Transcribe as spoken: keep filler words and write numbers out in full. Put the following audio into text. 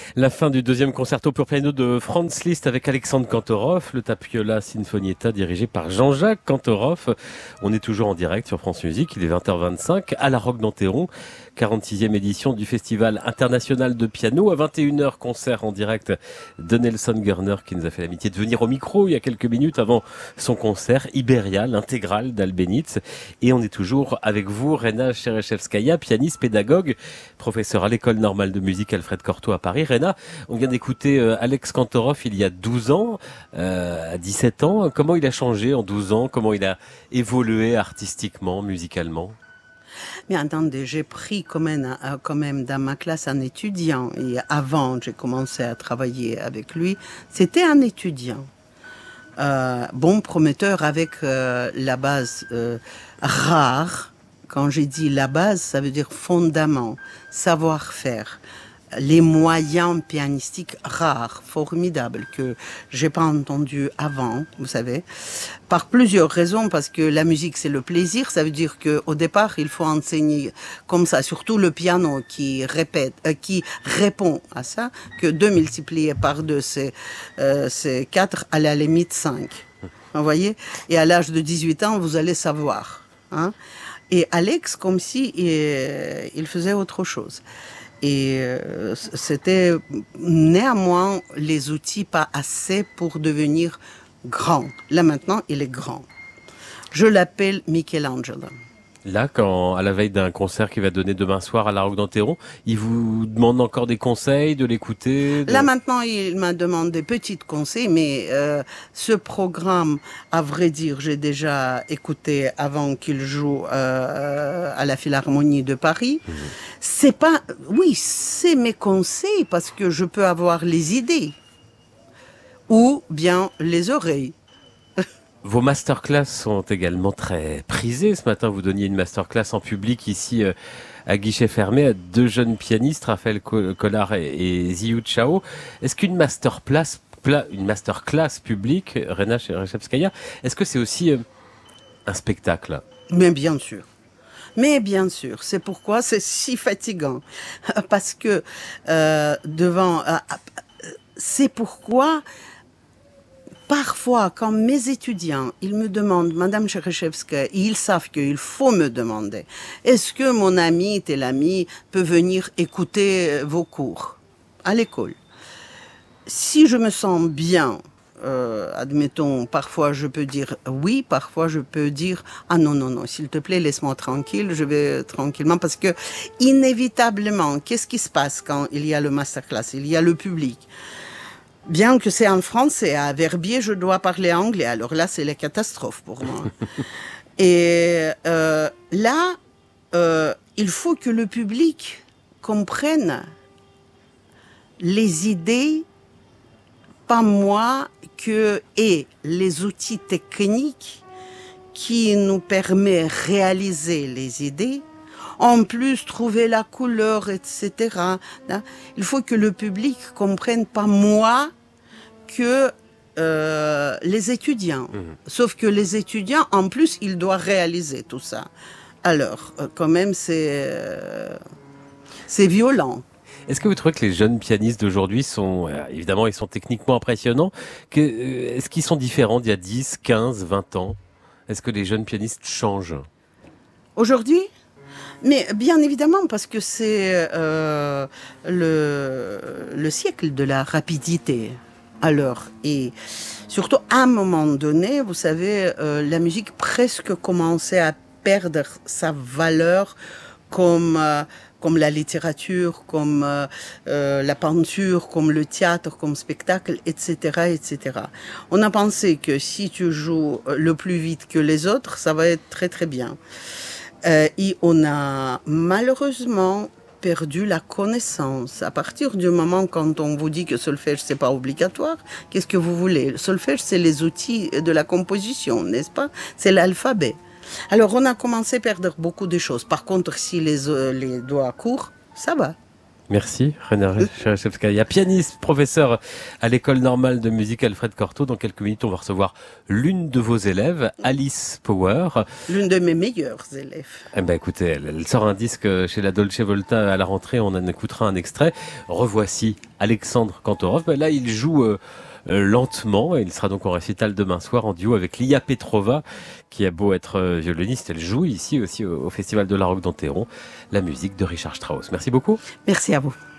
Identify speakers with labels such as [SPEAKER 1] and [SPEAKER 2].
[SPEAKER 1] La fin du deuxième concerto pour piano de Franz Liszt avec Alexandre Kantorov, le Tapiola Sinfonietta dirigé par Jean-Jacques Kantorov. On est toujours en direct sur France Musique, il est vingt heures vingt-cinq à la Roque d'Enterron, quarante-sixième édition du Festival international de piano. À vingt et une heures, concert en direct de Nelson Gurner qui nous a fait l'amitié de venir au micro il y a quelques minutes avant son concert Iberia, l'intégrale d'Albéniz. Et on est toujours avec vous, Rena Cherechevskaya, pianiste, pédagogue, professeur à l'École normale de musique Alfred Cortot à Paris. Rena, on vient d'écouter euh, Alex Kantorov il y a douze ans, euh, à dix-sept ans. Comment il a changé en douze ans? Comment il a évolué artistiquement, musicalement?
[SPEAKER 2] Mais attendez, j'ai pris quand même, quand même dans ma classe un étudiant. Et avant, j'ai commencé à travailler avec lui. C'était un étudiant. Euh, bon prometteur avec euh, la base euh, rare. Quand j'ai dit la base, ça veut dire fondament, savoir-faire. Les moyens pianistiques rares, formidables, que j'ai pas entendu avant, vous savez, par plusieurs raisons, parce que la musique c'est le plaisir, ça veut dire que au départ il faut enseigner comme ça, surtout le piano qui répète, euh, qui répond à ça, que deux multiplié par deux c'est euh, c'est quatre, à la limite cinq, vous voyez, et à l'âge de dix-huit ans vous allez savoir, hein. Et Alex comme si il, il faisait autre chose. Et euh, c'était néanmoins les outils pas assez pour devenir grand. Là maintenant, il est grand. Je l'appelle Michelangelo.
[SPEAKER 1] Là, quand, à la veille d'un concert qu'il va donner demain soir à la Roque d'Enterron, il vous demande encore des conseils, de l'écouter de...
[SPEAKER 2] Là maintenant, il m'a demandé des petits conseils, mais euh, ce programme, à vrai dire, j'ai déjà écouté avant qu'il joue euh, à la Philharmonie de Paris. Mmh. C'est pas, oui, c'est mes conseils parce que je peux avoir les idées ou bien les oreilles.
[SPEAKER 1] Vos masterclass sont également très prisées. Ce matin, vous donniez une masterclass en public ici euh, à guichet fermé à deux jeunes pianistes, Raphaël Collard et, et Ziyu Chao. Est-ce qu'une masterclass, une masterclass publique, Rena Cherechevskaya, est-ce que c'est aussi euh, un spectacle?
[SPEAKER 2] Mais bien sûr. Mais bien sûr, c'est pourquoi c'est si fatigant. Parce que euh, devant... Euh, c'est pourquoi... Parfois, quand mes étudiants, ils me demandent, Madame Cherechevskaya, ils savent qu'il faut me demander, est-ce que mon ami, tel ami, peut venir écouter vos cours à l'école? Si je me sens bien, euh, admettons, parfois je peux dire oui, parfois je peux dire ah non, non, non, s'il te plaît, laisse-moi tranquille, je vais tranquillement, parce que inévitablement, qu'est-ce qui se passe quand il y a le masterclass? Il y a le public. Bien que c'est en France et à Verbier, je dois parler anglais. Alors là, c'est la catastrophe pour moi. Et euh, là, euh, il faut que le public comprenne les idées, pas moi, que, et les outils techniques qui nous permettent de réaliser les idées. En plus, trouver la couleur, et cetera. Il faut que le public comprenne pas moi que euh, les étudiants. Mmh. Sauf que les étudiants, en plus, ils doivent réaliser tout ça. Alors, euh, quand même, c'est euh, c'est violent.
[SPEAKER 1] Est-ce que vous trouvez que les jeunes pianistes d'aujourd'hui sont, euh, évidemment, ils sont techniquement impressionnants, que, euh, est-ce qu'ils sont différents d'il y a dix, quinze, vingt ans? Est-ce que les jeunes pianistes changent?
[SPEAKER 2] Aujourd'hui ? Mais bien évidemment, parce que c'est euh, le, le siècle de la rapidité. Alors, et surtout à un moment donné, vous savez, euh, la musique presque commençait à perdre sa valeur comme, euh, comme la littérature, comme euh, euh, la peinture, comme le théâtre, comme spectacle, et cetera, et cetera. On a pensé que si tu joues le plus vite que les autres, ça va être très très bien. Euh, et on a malheureusement perdu la connaissance. À partir du moment quand on vous dit que solfège c'est pas obligatoire, qu'est-ce que vous voulez? Le solfège c'est les outils de la composition, n'est-ce pas? C'est l'alphabet. Alors on a commencé à perdre beaucoup de choses. Par contre, si les, les doigts courts, ça va.
[SPEAKER 1] Merci, René Cherchevskaïa, pianiste, professeur à l'école normale de musique Alfred Cortot. Dans quelques minutes, on va recevoir l'une de vos élèves, Alice Power.
[SPEAKER 2] L'une de mes meilleures élèves.
[SPEAKER 1] Eh ben, écoutez, elle, elle sort un disque chez la Dolce Volta à la rentrée. On en écoutera un extrait. Revoici Alexandre Kantorov. Ben là, il joue euh, euh, lentement. Il sera donc en récital demain soir en duo avec Lia Petrova, qui a beau être euh, violoniste. Elle joue ici aussi au, au Festival de la Roque d'Anteron la musique de Richard Strauss. Merci beaucoup.
[SPEAKER 2] Merci à vous.